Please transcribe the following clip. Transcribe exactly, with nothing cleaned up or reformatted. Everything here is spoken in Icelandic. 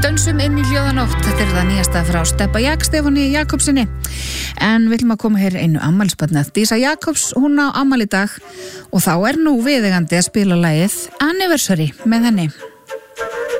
Dönsum inn í hljóðanótt, þetta er það nýjasta frá Stebba Jak, Stefáni Jakobsinni. En við viljum að koma hér einu afmælisbarni. Dísa Jakobs, hún á afmæli í dag og þá er nú viðeigandi að spila lagið Anniversary með henni.